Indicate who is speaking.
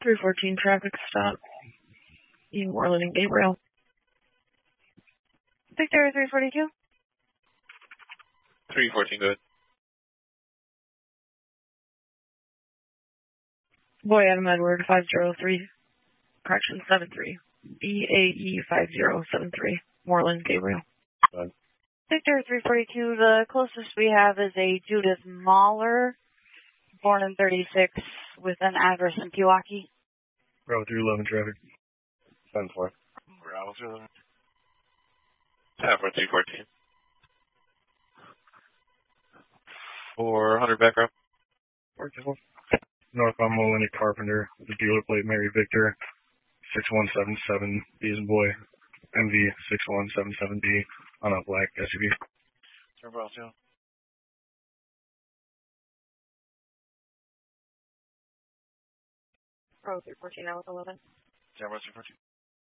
Speaker 1: 314 traffic stop. In Moreland and Gabriel.
Speaker 2: Victor 342.
Speaker 3: 314, go ahead.
Speaker 1: Boy Adam Edward 503. Correction 73. BAE 5073. Moreland, Gabriel.
Speaker 2: Victor 342, the closest we have is a Judith Mahler, born in 36, with an address in Pewaukee.
Speaker 4: Bravo 311 traffic.
Speaker 3: 7-4. Bravo 311. 314. 400 back row.
Speaker 4: Northbound Molina Carpenter, the dealer plate Mary Victor, 6177, B as in boy, MV 6177B on a black SUV.
Speaker 3: Turn Bravo 2.
Speaker 1: Bravo 314, now with 11.
Speaker 3: Bravo 314.